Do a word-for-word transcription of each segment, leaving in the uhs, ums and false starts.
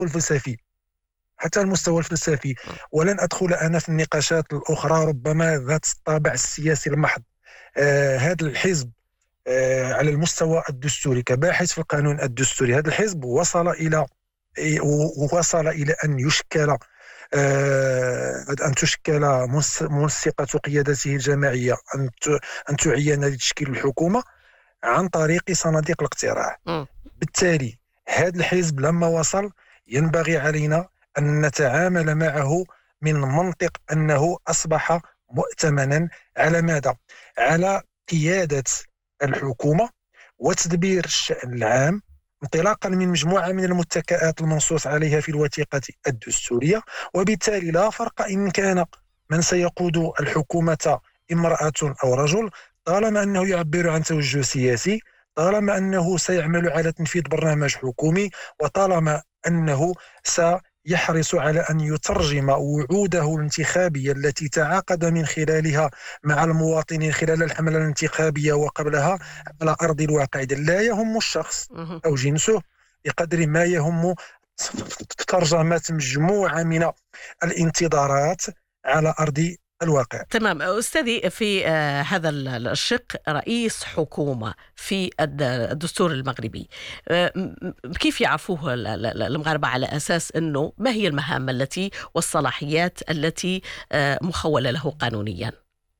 الفلسفي، حتى المستوى الفلسفي. ولن أدخل أنا في النقاشات الأخرى ربما ذات الطابع السياسي المحض. آه هذا الحزب آه على المستوى الدستوري كباحث في القانون الدستوري، هذا الحزب وصل إلى وصل إلى أن يشكل آه أن تشكل منسقة قيادته الجماعية، أن أن تعين لتشكيل الحكومة عن طريق صناديق الاقتراع. بالتالي هذا الحزب لما وصل ينبغي علينا أن نتعامل معه من منطق أنه أصبح مؤتمنا على ماذا؟ على قيادة الحكومة وتدبير الشأن العام انطلاقا من مجموعة من المتكئات المنصوص عليها في الوثيقة الدستورية. وبالتالي لا فرق إن كان من سيقود الحكومة امرأة أو رجل، طالما أنه يعبر عن توجه سياسي، طالما أنه سيعمل على تنفيذ برنامج حكومي، وطالما أنه سيحرص على أن يترجم وعوده الانتخابية التي تعاقد من خلالها مع المواطنين خلال الحملة الانتخابية وقبلها على أرض الواقع. لا يهم الشخص أو جنسه بقدر ما يهم ترجمة مجموعة من الانتظارات على أرض الواقع. تمام أستاذي، في آه هذا الشق رئيس حكومة في الدستور المغربي، آه كيف يعرفوه المغاربة على أساس أنه ما هي المهام التي والصلاحيات التي آه مخولة له قانونيا؟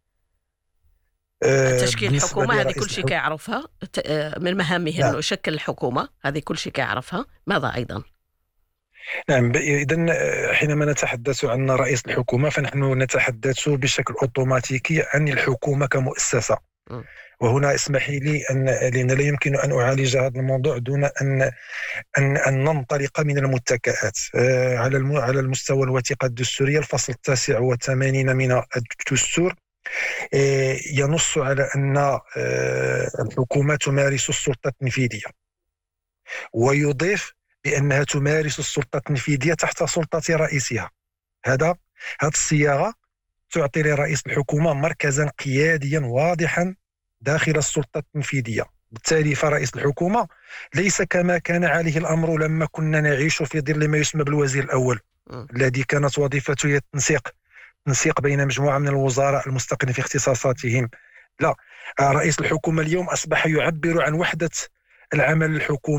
آه تشكيل الحكومة هذه كل شيء كيعرفها، آه من مهامه أنه يشكل الحكومة، هذه كل شيء كيعرفها. ماذا أيضا؟ نعم، إذن حينما نتحدث عن رئيس الحكومة فنحن نتحدث بشكل أوتوماتيكي عن الحكومة كمؤسسة. م. وهنا اسمحي لي أن لأن لا يمكن أن أعالج هذا الموضوع دون أن أن, أن ننطلق من المتكئات. آه على على المستوى الوثيقة الدستورية الفصل التاسع والثمانين من الدستور آه ينص على أن آه الحكومة تمارس السلطة التنفيذية، ويضيف بأنها تمارس السلطة التنفيذية تحت سلطة رئيسها. هذا هذه الصياغة تعطي لرئيس الحكومة مركزا قياديا واضحا داخل السلطة التنفيذية. بالتالي فرئيس الحكومة ليس كما كان عليه الأمر لما كنا نعيش في ظل ما يسمى بالوزير الأول م. الذي كانت وظيفته هي التنسيق تنسيق بين مجموعة من الوزراء المستقلين في اختصاصاتهم. لا، رئيس الحكومة اليوم أصبح يعبر عن وحدة العمل الحكومي